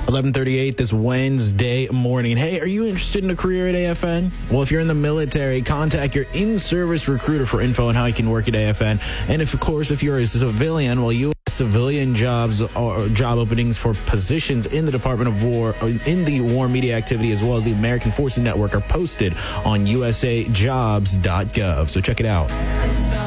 11:38 this Wednesday morning. Hey, are you interested in a career at AFN? Well, if you're in the military, contact your in-service recruiter for info on how you can work at AFN. And if you're a civilian, well, U.S. civilian jobs or job openings for positions in the Department of War, in the War Media Activity, as well as the American Forces Network are posted on usajobs.gov. So check it out.